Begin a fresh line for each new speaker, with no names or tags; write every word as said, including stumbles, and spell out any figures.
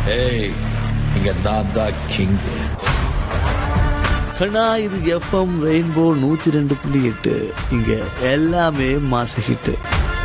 ஏய் இங்க நான் தான் கிங்.
கண்ணா இது எஃப்எம் ரெயின்போ நூத்தி ரெண்டு புள்ளி எட்டு. இங்க எல்லாமே மாச ஹிட்.